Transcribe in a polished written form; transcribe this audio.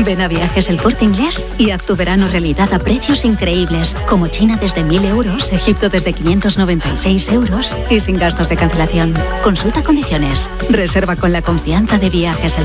Ven a Viajes El Corte Inglés y haz tu verano realidad a precios increíbles, como China desde 1.000 euros, Egipto desde 596 euros y sin gastos de cancelación. Consulta condiciones. Reserva con la confianza de Viajes El